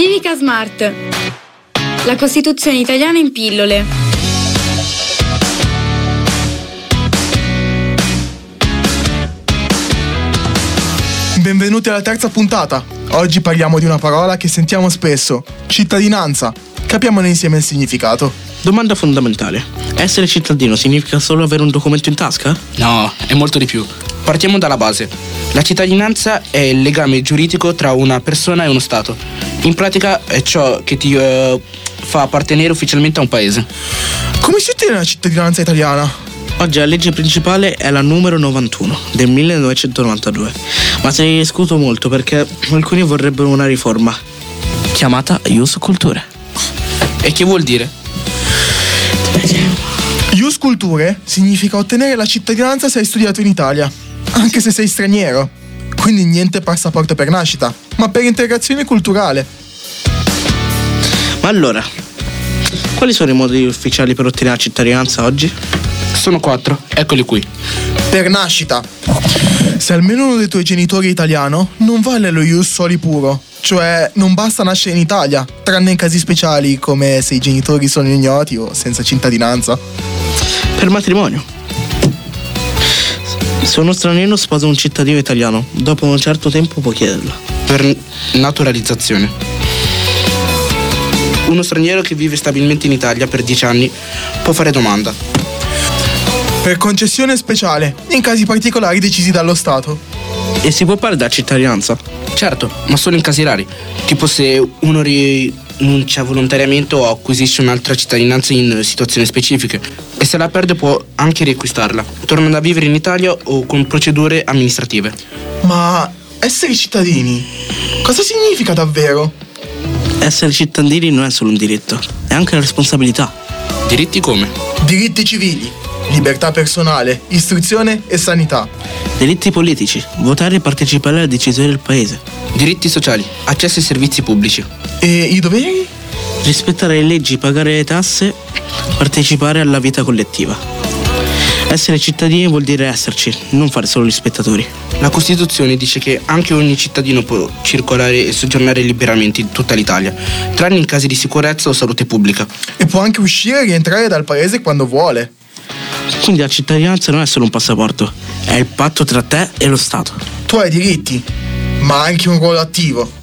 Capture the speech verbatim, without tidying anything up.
Civica Smart. La Costituzione italiana in pillole. Benvenuti alla terza puntata. Oggi parliamo di una parola che sentiamo spesso: cittadinanza. Capiamone insieme il significato. Domanda fondamentale: essere cittadino significa solo avere un documento in tasca? No, è molto di più. Partiamo dalla base. La cittadinanza è il legame giuridico tra una persona e uno Stato. In pratica è ciò che ti uh, fa appartenere ufficialmente a un paese. Come si ottiene la cittadinanza italiana? Oggi la legge principale è la numero novantuno del millenovecentonovantadue, ma se ne discuto molto perché alcuni vorrebbero una riforma chiamata Ius Culturae. E che vuol dire? Ius Culturae significa ottenere la cittadinanza se hai studiato in Italia, anche se sei straniero. Quindi niente passaporto per nascita, ma per integrazione culturale. Ma allora, quali sono i modi ufficiali per ottenere la cittadinanza oggi? Sono quattro, eccoli qui. Per nascita. Se almeno uno dei tuoi genitori è italiano, non vale lo ius soli puro. Cioè, non basta nascere in Italia, tranne in casi speciali come se i genitori sono ignoti o senza cittadinanza. Per matrimonio. Se uno straniero sposa un cittadino italiano, dopo un certo tempo può chiederla. Per naturalizzazione. Uno straniero che vive stabilmente in Italia per dieci anni può fare domanda. Per concessione speciale, in casi particolari decisi dallo Stato. E si può parlare della cittadinanza? Certo, ma solo in casi rari. Tipo se uno rinuncia volontariamente o acquisisce un'altra cittadinanza in situazioni specifiche. E se la perde può anche riacquistarla, tornando a vivere in Italia o con procedure amministrative. Ma essere cittadini, cosa significa davvero? Essere cittadini non è solo un diritto, è anche una responsabilità. Diritti come? Diritti civili, libertà personale, istruzione e sanità. Diritti politici, votare e partecipare alle decisioni del paese. Diritti sociali, accesso ai servizi pubblici. E i doveri? Rispettare le leggi, pagare le tasse, partecipare alla vita collettiva. Essere cittadini vuol dire esserci, non fare solo gli spettatori. La Costituzione dice che anche ogni cittadino può circolare e soggiornare liberamente in tutta l'Italia, tranne in casi di sicurezza o salute pubblica. E può anche uscire e rientrare dal paese quando vuole. Quindi la cittadinanza non è solo un passaporto, è il patto tra te e lo Stato. Tu hai diritti, ma anche un ruolo attivo.